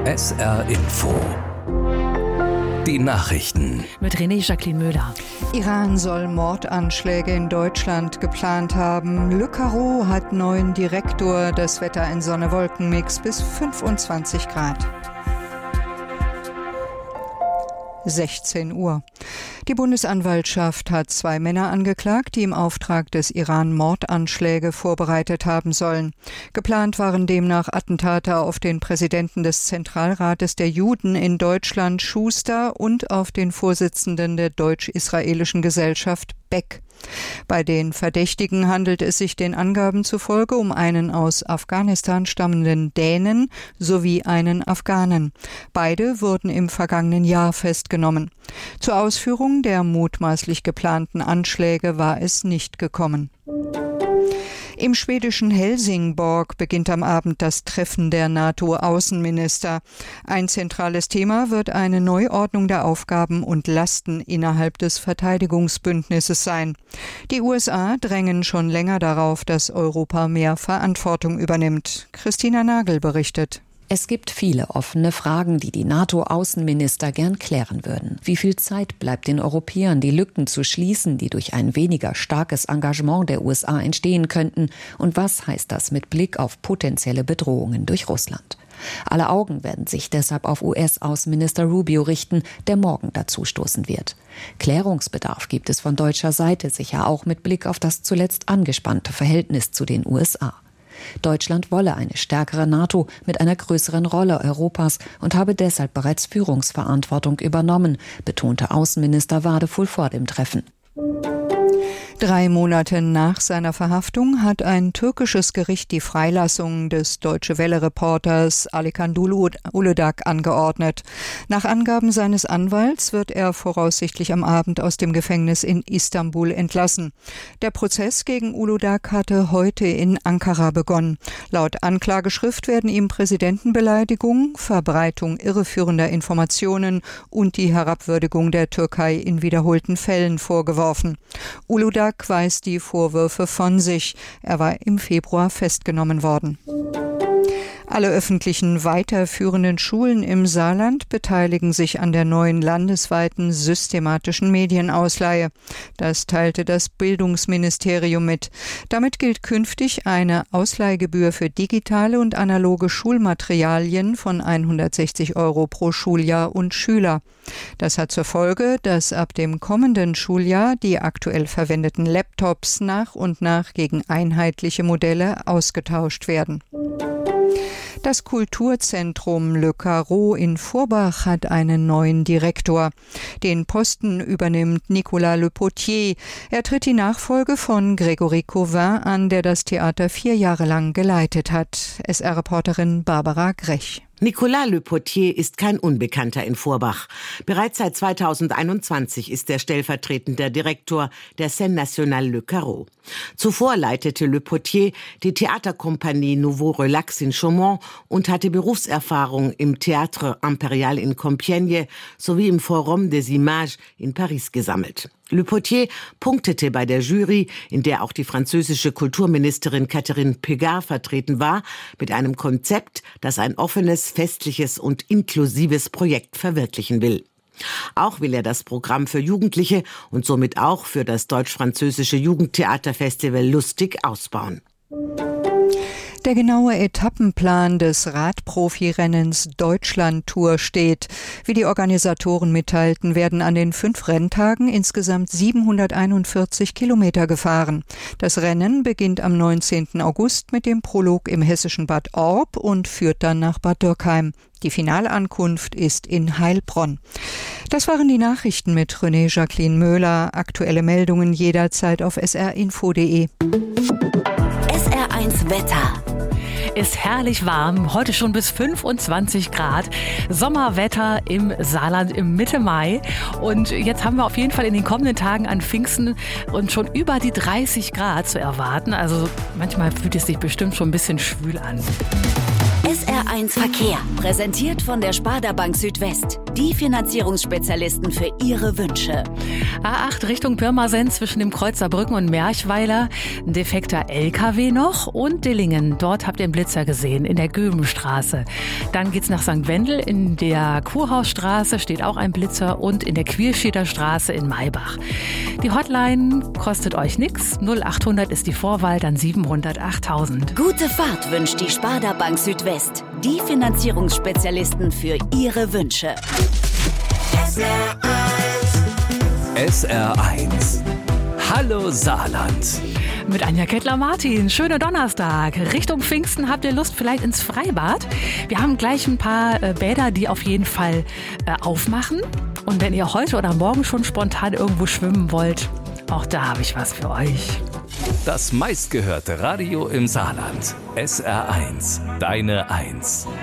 SR Info. Die Nachrichten. Mit René-Jacqueline Möder. Iran soll Mordanschläge in Deutschland geplant haben. Le Carreau hat neuen Direktor. Das Wetter ein Sonne-Wolken-Mix bis 25 Grad. 16 Uhr. Die Bundesanwaltschaft hat 2 Männer angeklagt, die im Auftrag des Iran Mordanschläge vorbereitet haben sollen. Geplant waren demnach Attentate auf den Präsidenten des Zentralrates der Juden in Deutschland, Schuster, und auf den Vorsitzenden der deutsch-israelischen Gesellschaft, Beck. Bei den Verdächtigen handelt es sich den Angaben zufolge um einen aus Afghanistan stammenden Dänen sowie einen Afghanen. Beide wurden im vergangenen Jahr festgenommen. Zur Ausführung der mutmaßlich geplanten Anschläge war es nicht gekommen. Im schwedischen Helsingborg beginnt am Abend das Treffen der NATO-Außenminister. Ein zentrales Thema wird eine Neuordnung der Aufgaben und Lasten innerhalb des Verteidigungsbündnisses sein. Die USA drängen schon länger darauf, dass Europa mehr Verantwortung übernimmt. Christina Nagel berichtet. Es gibt viele offene Fragen, die die NATO-Außenminister gern klären würden. Wie viel Zeit bleibt den Europäern, die Lücken zu schließen, die durch ein weniger starkes Engagement der USA entstehen könnten? Und was heißt das mit Blick auf potenzielle Bedrohungen durch Russland? Alle Augen werden sich deshalb auf US-Außenminister Rubio richten, der morgen dazustoßen wird. Klärungsbedarf gibt es von deutscher Seite sicher auch mit Blick auf das zuletzt angespannte Verhältnis zu den USA. Deutschland wolle eine stärkere NATO mit einer größeren Rolle Europas und habe deshalb bereits Führungsverantwortung übernommen, betonte Außenminister Wadefull vor dem Treffen. 3 Monate nach seiner Verhaftung hat ein türkisches Gericht die Freilassung des Deutsche-Welle-Reporters Alican Uludağ angeordnet. Nach Angaben seines Anwalts wird er voraussichtlich am Abend aus dem Gefängnis in Istanbul entlassen. Der Prozess gegen Uludağ hatte heute in Ankara begonnen. Laut Anklageschrift werden ihm Präsidentenbeleidigung, Verbreitung irreführender Informationen und die Herabwürdigung der Türkei in wiederholten Fällen vorgeworfen. Uludağ weist die Vorwürfe von sich. Er war im Februar festgenommen worden. Alle öffentlichen weiterführenden Schulen im Saarland beteiligen sich an der neuen landesweiten systematischen Medienausleihe. Das teilte das Bildungsministerium mit. Damit gilt künftig eine Ausleihgebühr für digitale und analoge Schulmaterialien von 160 € pro Schuljahr und Schüler. Das hat zur Folge, dass ab dem kommenden Schuljahr die aktuell verwendeten Laptops nach und nach gegen einheitliche Modelle ausgetauscht werden. Das Kulturzentrum Le Carreau in Forbach hat einen neuen Direktor. Den Posten übernimmt Nicolas Le Potier. Er tritt die Nachfolge von Grégory Cauvin an, der das Theater 4 Jahre lang geleitet hat. SR-Reporterin Barbara Grech. Nicolas Le Potier ist kein Unbekannter in Forbach. Bereits seit 2021 ist er stellvertretender Direktor der Scène Nationale Le Carreau. Zuvor leitete Le Potier die Theaterkompanie Nouveau Relax in Chaumont und hatte Berufserfahrung im Théâtre Impérial in Compiègne sowie im Forum des Images in Paris gesammelt. Le Potier punktete bei der Jury, in der auch die französische Kulturministerin Catherine Pégard vertreten war, mit einem Konzept, das ein offenes, festliches und inklusives Projekt verwirklichen will. Auch will er das Programm für Jugendliche und somit auch für das deutsch-französische Jugendtheaterfestival Lustig ausbauen. Der genaue Etappenplan des Radprofi-Rennens Deutschland-Tour steht. Wie die Organisatoren mitteilten, werden an den 5 Renntagen insgesamt 741 Kilometer gefahren. Das Rennen beginnt am 19. August mit dem Prolog im hessischen Bad Orb und führt dann nach Bad Dürkheim. Die Finalankunft ist in Heilbronn. Das waren die Nachrichten mit René-Jacqueline Möder. Aktuelle Meldungen jederzeit auf srinfo.de. SR1 Wetter. Ist herrlich warm, heute schon bis 25 Grad. Sommerwetter im Saarland im Mitte Mai. Und jetzt haben wir auf jeden Fall in den kommenden Tagen an Pfingsten und schon über die 30 Grad zu erwarten. Also manchmal fühlt es sich bestimmt schon ein bisschen schwül an. SR1 SR1 Verkehr. Präsentiert von der Sparda Bank Südwest. Die Finanzierungsspezialisten für Ihre Wünsche. A8 Richtung Pirmasens zwischen dem Kreuzer Brücken und Merchweiler. Ein defekter LKW noch. Und Dillingen. Dort habt ihr einen Blitzer gesehen in der Göbenstraße. Dann geht's nach St. Wendel. In der Kurhausstraße steht auch ein Blitzer. Und in der Quierscheder Straße in Maybach. Die Hotline kostet euch nichts. 0800 ist die Vorwahl, dann 700 8000. Gute Fahrt wünscht die Sparda Bank Südwest. Die Finanzierungsspezialisten für Ihre Wünsche. SR1. Hallo Saarland. Mit Anja Kettler-Martin. Schöner Donnerstag. Richtung Pfingsten habt ihr Lust vielleicht ins Freibad? Wir haben gleich ein paar Bäder, die auf jeden Fall aufmachen. Und wenn ihr heute oder morgen schon spontan irgendwo schwimmen wollt, auch da habe ich was für euch. Das meistgehörte Radio im Saarland. SR1. Deine 1.